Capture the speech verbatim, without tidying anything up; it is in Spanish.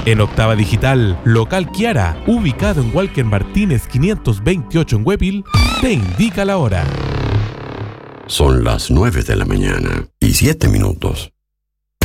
En Octava Digital, local Kiara, ubicado en Walker Martínez quinientos veintiocho en Huepil, te indica la hora. Son las nueve de la mañana y siete minutos.